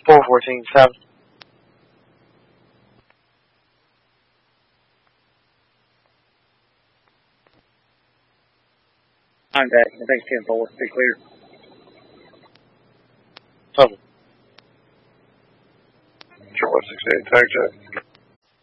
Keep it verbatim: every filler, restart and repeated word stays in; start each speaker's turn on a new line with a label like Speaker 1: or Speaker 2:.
Speaker 1: four fourteen seven.
Speaker 2: Contact, I think ten four, be clear.
Speaker 1: Total.
Speaker 3: Sure, one six eight, tag check.